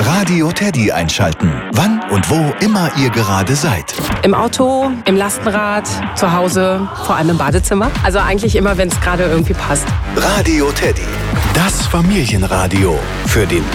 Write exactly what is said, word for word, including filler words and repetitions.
Radio Teddy einschalten. Wann und wo immer ihr gerade seid. Im Auto, im Lastenrad, zu Hause, vor allem im Badezimmer. Also eigentlich immer, wenn es gerade irgendwie passt. Radio Teddy. Das Familienradio für den